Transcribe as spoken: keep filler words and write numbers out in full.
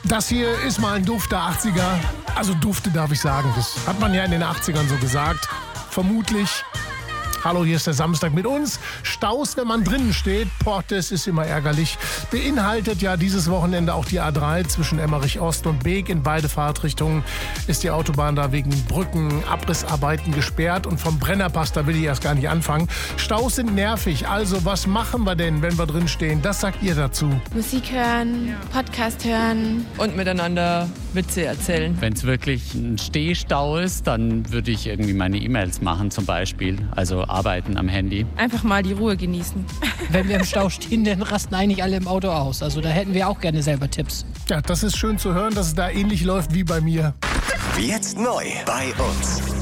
Das hier ist mal ein Duft der achtziger. Also Dufte darf ich sagen. Das hat man ja in den achtzigern so gesagt. Vermutlich. Hallo, hier ist der Samstag mit uns. Staus, wenn man drinnen steht. Boah, das ist immer ärgerlich. Beinhaltet ja dieses Wochenende auch die A drei zwischen Emmerich Ost und Beek. In beide Fahrtrichtungen ist die Autobahn da wegen Brücken, Abrissarbeiten gesperrt. Und vom Brennerpass, da will ich erst gar nicht anfangen. Staus sind nervig. Also, was machen wir denn, wenn wir drin stehen? Das sagt ihr dazu. Musik hören, Podcast hören. Und miteinander Witze erzählen. Wenn es wirklich ein Stehstau ist, dann würde ich irgendwie meine E-Mails machen zum Beispiel. Also arbeiten am Handy. Einfach mal die Ruhe genießen. Wenn wir im Stau stehen, dann rasten eigentlich alle im Auto aus. Also da hätten wir auch gerne selber Tipps. Ja, das ist schön zu hören, dass es da ähnlich läuft wie bei mir. Jetzt neu bei uns.